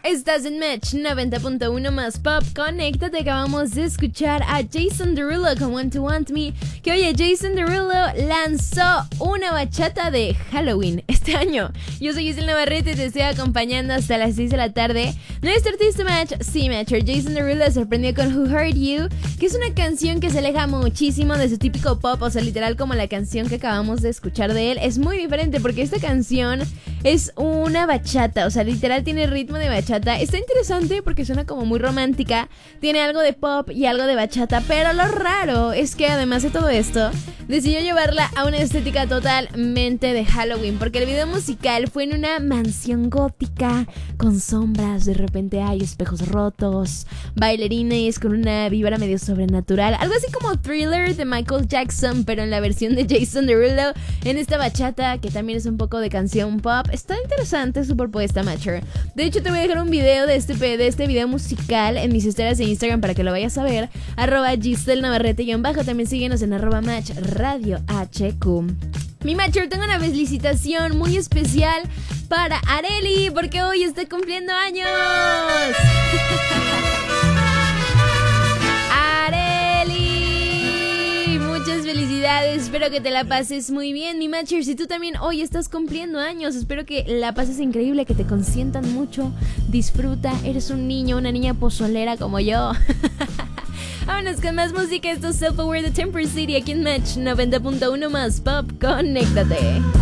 Estás en Match 90.1 más Pop. Conéctate, acabamos de escuchar a Jason Derulo con Want to Want Me. Que oye, Jason Derulo lanzó una bachata de Halloween este año. Yo soy Giselle Navarrete y te estoy acompañando hasta las 6 de la tarde. Nuestro artista Match, sí Matcher, Jason Derulo sorprendió con Who Hurt You, que es una canción que se aleja muchísimo de su típico pop, o sea, literal como la canción que acabamos de escuchar de él. Es muy diferente porque esta canción es una bachata, o sea, literal tiene ritmo de bachata. Está interesante porque suena como muy romántica, tiene algo de pop y algo de bachata, pero lo raro es que además de todo esto, decidió llevarla a una estética totalmente de Halloween, porque el video musical fue en una mansión gótica, con sombras, de repente hay espejos rotos, bailarines con una vibra medio sobrenatural, algo así como Thriller de Michael Jackson, pero en la versión de Jason Derulo, en esta bachata, que también es un poco de canción pop. Está interesante su propuesta, Matcher. De hecho, te voy a dejar un video de este video musical en mis historias de Instagram para que lo vayas a ver. @Giselle Navarrete_. También síguenos en @Match Radio HQ. Mi Matcher, tengo una felicitación muy especial para Areli, porque hoy está cumpliendo años. Areli, muchas felicidades, espero que te la pases muy bien, mi Matcher. Si tú también hoy estás cumpliendo años, espero que la pases increíble, que te consientan mucho, disfruta, eres un niño, una niña pozolera como yo. Vámonos con más música, esto es Self Aware de Temper City aquí en Match 90.1 más Pop, conéctate.